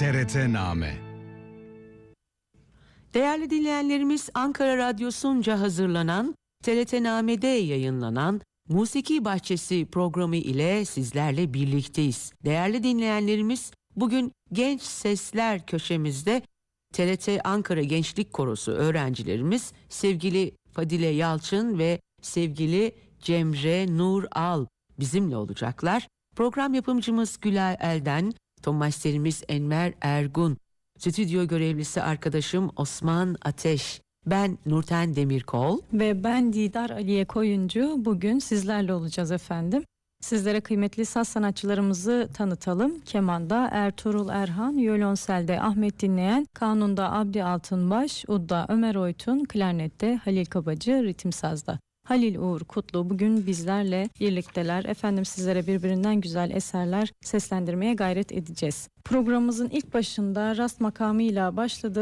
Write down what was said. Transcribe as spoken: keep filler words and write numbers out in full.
T R T-Name. Değerli dinleyenlerimiz, Ankara Radyosu'nca hazırlanan, T R T-Name'de yayınlanan Musiki Bahçesi programı ile sizlerle birlikteyiz. Değerli dinleyenlerimiz, bugün Genç Sesler köşemizde T R T Ankara Gençlik Korosu öğrencilerimiz sevgili Fadile Yalçın ve sevgili Cemre Nur Al bizimle olacaklar. Program yapımcımız Gülay Elden, ton masterimiz Enver Ergun, stüdyo görevlisi arkadaşım Osman Ateş, ben Nurten Demirkol ve ben Didar Aliye Koyuncu. Bugün sizlerle olacağız efendim. Sizlere kıymetli saz sanatçılarımızı tanıtalım. Kemanda Ertuğrul Erhan, violonselde Ahmet Dinleyen, kanunda Abdi Altınbaş, udda Ömer Oytun, klarnette Halil Kabacı, ritim sazda Halil Uğur Kutlu bugün bizlerle birlikteler. Efendim sizlere birbirinden güzel eserler seslendirmeye gayret edeceğiz. Programımızın ilk başında rast makamıyla başladı.